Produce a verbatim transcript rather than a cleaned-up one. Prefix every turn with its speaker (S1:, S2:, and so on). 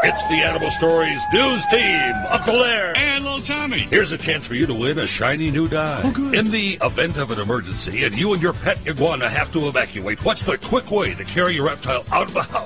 S1: It's the Animal Stories News Team. Uncle Larry.
S2: And little Tommy.
S1: Here's a chance for you to win a shiny new dime.
S2: Oh, good.
S1: In the event of an emergency and you and your pet iguana have to evacuate, what's the quick way to carry your reptile out of the house